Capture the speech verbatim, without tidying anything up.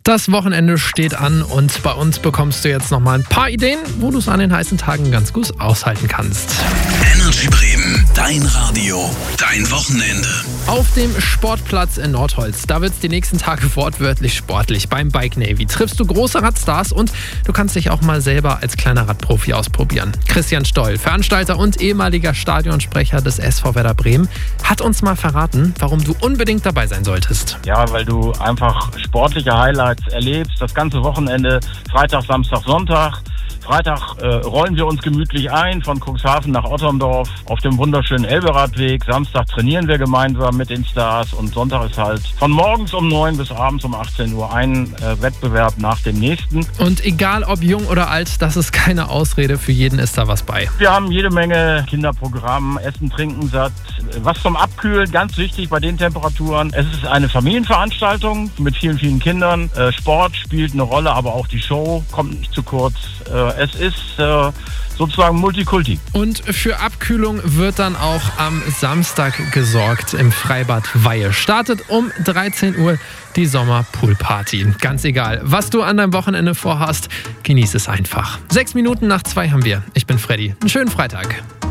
Das Wochenende steht an und bei uns bekommst du jetzt nochmal ein paar Ideen, wo du es an den heißen Tagen ganz gut aushalten kannst. Energy Bremen, dein Radio, dein Wochenende. Auf dem Sportplatz in Nordholz, da wird es die nächsten Tage wortwörtlich sportlich. Beim Bike Navy triffst du große Radstars und du kannst dich auch mal selber als kleiner Radprofi ausprobieren. Christian Stoll, Veranstalter und ehemaliger Stadionsprecher des S V Werder Bremen, hat uns mal verraten, warum du unbedingt dabei sein solltest. Ja, weil du einfach sportliche Highlights erlebst, das ganze Wochenende, Freitag, Samstag, Sonntag. Freitag äh, rollen wir uns gemütlich ein von Cuxhaven nach Otterndorf auf dem wunderschönen Elberadweg. Samstag trainieren wir gemeinsam mit den Stars und Sonntag ist halt von morgens um neun bis abends um achtzehn Uhr ein äh, Wettbewerb nach dem nächsten. Und egal ob jung oder alt, das ist keine Ausrede, für jeden ist da was bei. Wir haben jede Menge Kinderprogramm, Essen, Trinken satt. Was zum Abkühlen, ganz wichtig bei den Temperaturen. Es ist eine Familienveranstaltung mit vielen, vielen Kindern. Äh, Sport spielt eine Rolle, aber auch die Show kommt nicht zu kurz. Äh, Es ist äh, sozusagen Multikulti. Und für Abkühlung wird dann auch am Samstag gesorgt im Freibad Weihe. Startet um dreizehn Uhr die Sommerpoolparty. Ganz egal, was du an deinem Wochenende vorhast, genieß es einfach. Sechs Minuten nach zwei haben wir. Ich bin Freddy. Einen schönen Freitag.